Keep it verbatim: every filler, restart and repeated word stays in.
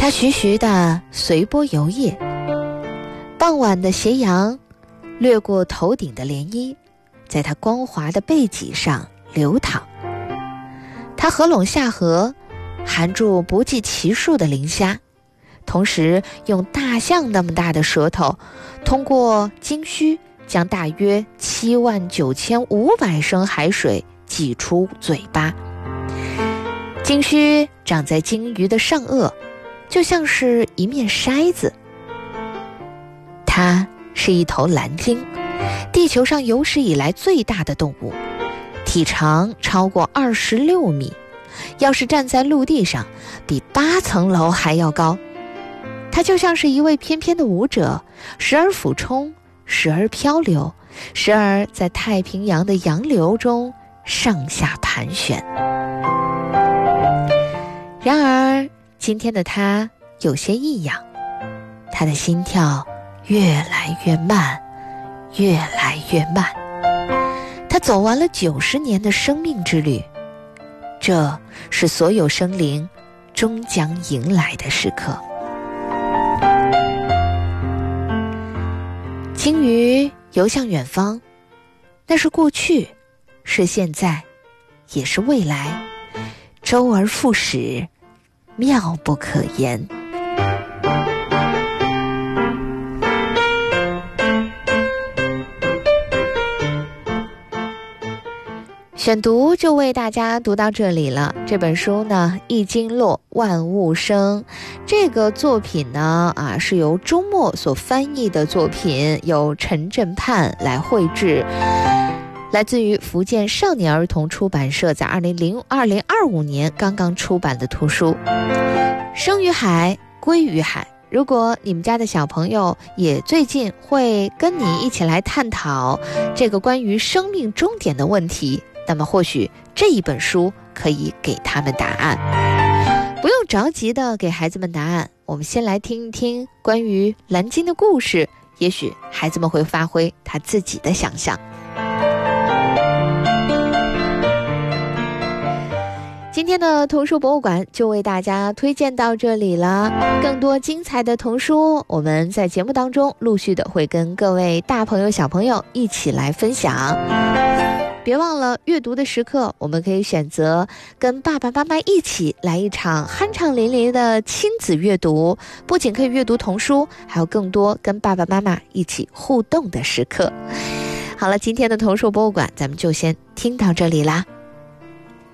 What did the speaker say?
它徐徐地随波游曳，傍晚的斜阳掠过头顶的涟漪，在它光滑的背脊上流淌。它合拢下颌，含住不计其数的磷虾，同时用大象那么大的舌头，通过鲸须将大约七万九千五百升海水挤出嘴巴。鲸须长在鲸鱼的上颚，就像是一面筛子。它是一头蓝鲸，地球上有史以来最大的动物，体长超过二十六米，要是站在陆地上，比八层楼还要高。它就像是一位翩翩的舞者，时而俯冲，时而漂流，时而在太平洋的洋流中上下盘旋。然而今天的它有些异样，它的心跳越来越慢，越来越慢。它走完了九十年的生命之旅，这是所有生灵终将迎来的时刻。鲸鱼游向远方，那是过去，是现在，也是未来，周而复始，妙不可言。选读就为大家读到这里了。这本书呢，一经落万物生，这个作品呢啊是由周末所翻译的作品，由陈振盼来绘制，来自于福建少年儿童出版社在二零零二零二五年刚刚出版的图书。生于海，归于海。如果你们家的小朋友也最近会跟你一起来探讨这个关于生命终点的问题，那么或许这一本书可以给他们答案。不用着急的给孩子们答案，我们先来听一听关于蓝鲸的故事，也许孩子们会发挥他自己的想象。今天的童书博物馆就为大家推荐到这里了，更多精彩的童书我们在节目当中陆续的会跟各位大朋友小朋友一起来分享。别忘了阅读的时刻，我们可以选择跟爸爸妈妈一起来一场酣畅淋漓的亲子阅读，不仅可以阅读童书，还有更多跟爸爸妈妈一起互动的时刻。好了，今天的童书博物馆咱们就先听到这里啦。